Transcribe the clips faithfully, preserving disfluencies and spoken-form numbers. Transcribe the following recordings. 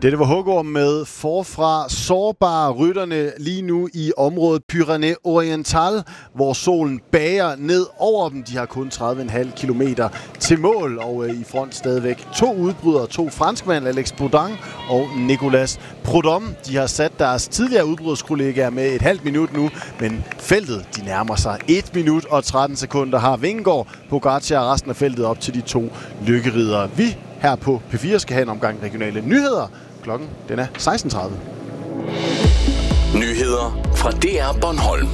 Dette var Hugorm med Forfra. Sårbare rytterne lige nu i området Pyrenæes Oriental, hvor solen bager ned over dem. De har kun tredive komma fem kilometer til mål, og i front stadigvæk to udbrydere, to franskmænd, Alex Baudin og Nicolas Prudhomme. De har sat deres tidligere udbryderskollegaer med et halvt minut nu, men feltet de nærmer sig et minut og tretten sekunder. Har Vingegaard, Pogacar og resten af feltet op til de to lykkeridere. Vi her på P fire skal have en omgang regionale nyheder. Klokken den er seksten tredive. Nyheder fra D R Bornholm.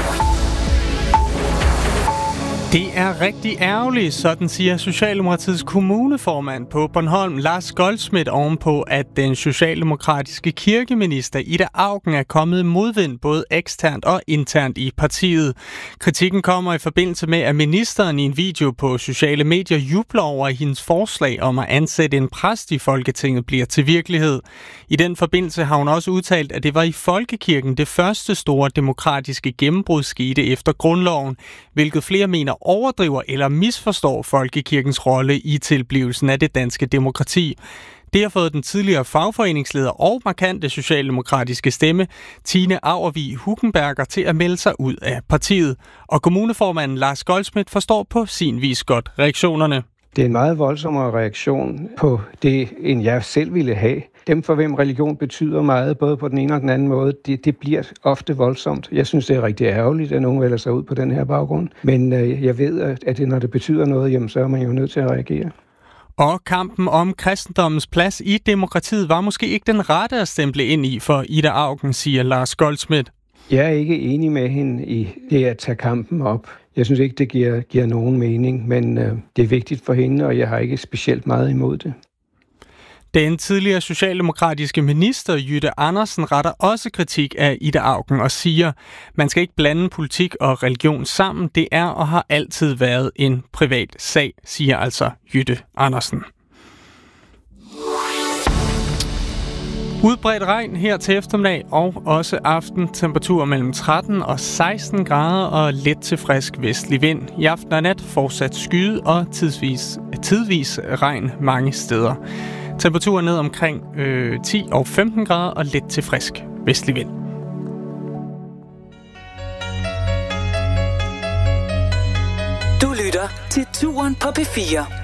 Det er rigtig ærgerligt, sådan siger Socialdemokratiets kommuneformand på Bornholm, Lars Goldschmidt, ovenpå, at den socialdemokratiske kirkeminister Ida Auken er kommet i modvind både eksternt og internt i partiet. Kritikken kommer i forbindelse med, at ministeren i en video på sociale medier jubler over, at hendes forslag om at ansætte en præst i Folketinget bliver til virkelighed. I den forbindelse har hun også udtalt, at det var i Folkekirken det første store demokratiske gennembrud skete efter grundloven, hvilket flere mener overdriver eller misforstår Folkekirkens rolle i tilblivelsen af det danske demokrati. Det har fået den tidligere fagforeningsleder og markante socialdemokratiske stemme, Tine Auervig Hugenberger, til at melde sig ud af partiet. Og kommuneformanden Lars Goldschmidt forstår på sin vis godt reaktionerne. Det er en meget voldsommere reaktion på det, end jeg selv ville have. Dem, for hvem religion betyder meget, både på den ene og den anden måde, det, det bliver ofte voldsomt. Jeg synes, det er rigtig ærgerligt, at nogen vælger sig ud på den her baggrund. Men øh, jeg ved, at det, når det betyder noget, jamen, så er man jo nødt til at reagere. Og kampen om kristendommens plads i demokratiet var måske ikke den rette at stemple ind i for Ida Auken, siger Lars Goldschmidt. Jeg er ikke enig med hende i det at tage kampen op. Jeg synes ikke, det giver, giver nogen mening, men øh, det er vigtigt for hende, og jeg har ikke specielt meget imod det. Den tidligere socialdemokratiske minister Jytte Andersen retter også kritik af Ida Auken og siger, man skal ikke blande politik og religion sammen. Det er og har altid været en privat sag, siger altså Jytte Andersen. Udbredt regn her til eftermiddag og også aften. Temperatur mellem tretten og seksten grader og let til frisk vestlig vind. I aften og nat fortsat skyde og tidsvis, tidvis regn mange steder. Temperaturen ned omkring øh, ti og femten grader og let til frisk vestlig vind. Du lytter til Turen på P fire.